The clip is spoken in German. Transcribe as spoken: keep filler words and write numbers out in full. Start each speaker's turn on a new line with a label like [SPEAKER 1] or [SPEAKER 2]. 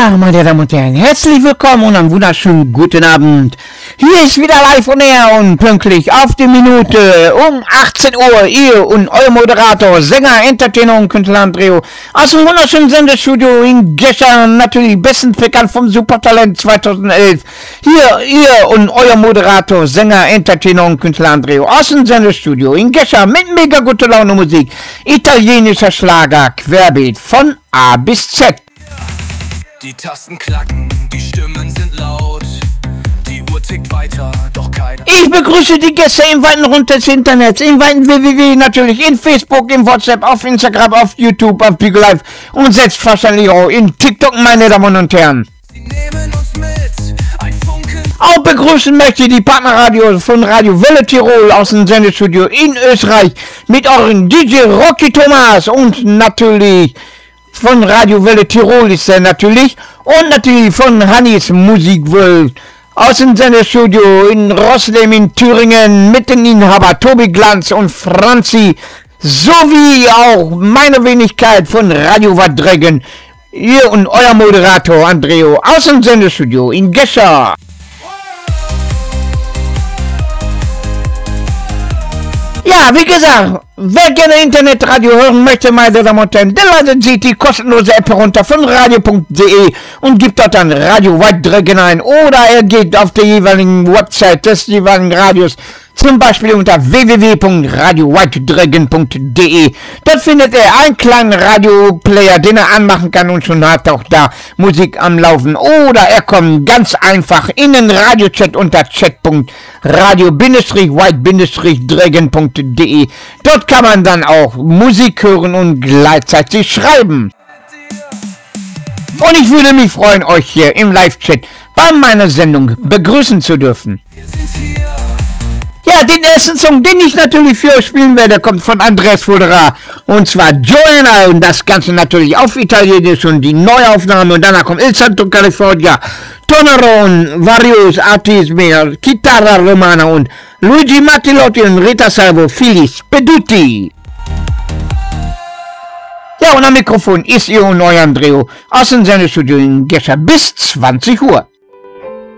[SPEAKER 1] Ja, meine Damen und Herren, herzlich willkommen und einen wunderschönen guten Abend. Hier ist wieder live on air und pünktlich auf die Minute um achtzehn Uhr, ihr und euer Moderator, Sänger, Entertainer und Künstler Andreo aus dem wunderschönen Sendestudio in Gescher, natürlich bestens bekannt vom Supertalent zweitausendelf. Hier, ihr und euer Moderator, Sänger, Entertainer und Künstler Andreo aus dem Sendestudio in Gescher mit mega guter Laune Musik, italienischer Schlager, querbeet von A bis Z.
[SPEAKER 2] Die Tasten klacken, die Stimmen sind laut, die Uhr tickt weiter, doch keiner...
[SPEAKER 1] Ich begrüße die Gäste im weiten Rund des Internets, im weiten W W W natürlich, in Facebook, in WhatsApp, auf Instagram, auf YouTube, auf Big Live und selbstverständlich auch in TikTok, meine Damen und Herren.
[SPEAKER 2] Sie nehmen uns mit, ein Funken...
[SPEAKER 1] Auch begrüßen möchte ich die Partnerradios von Radio Welle Tirol aus dem Sendestudio in Österreich mit euren D J Rocky Thomas und natürlich... Von Radio Welle Tirol ist er natürlich und natürlich von Hannis Musikwelt aus dem Sendestudio in Roslem in Thüringen mit den Inhaber Tobi Glanz und Franzi sowie auch meine Wenigkeit von Radio Wattdregen, ihr und euer Moderator Andreo aus dem Sendestudio in Gescher. Ja, wie gesagt, wer gerne Internetradio hören möchte, meine Damen und Herren, der ladet sich die kostenlose App herunter von radio punkt de und gibt dort dann Radio Wattdregen ein oder er geht auf der jeweiligen Website des jeweiligen Radios, zum Beispiel unter w w w punkt radio wattdregen punkt de. Dort findet er einen kleinen Radioplayer, den er anmachen kann und schon hat auch da Musik am Laufen. Oder er kommt ganz einfach in den Radiochat unter chat punkt radio watt dregen punkt de. Dort kann man dann auch Musik hören und gleichzeitig schreiben. Und ich würde mich freuen, euch hier im Live-Chat bei meiner Sendung begrüßen zu dürfen. Ja, den ersten Song, den ich natürlich für euch spielen werde, kommt von Andreas Fodera. Und zwar Joanna und das Ganze natürlich auf Italienisch und die Neuaufnahme. Und danach kommt Il Santo California, Toneron, Varios, Artis Meer, Chitarra Romana und Luigi Mattilotti und Rita Salvo, Fili Speduti. Ja, und am Mikrofon ist ihr und euer Andreo aus dem Sendestudio in Gescher bis zwanzig Uhr.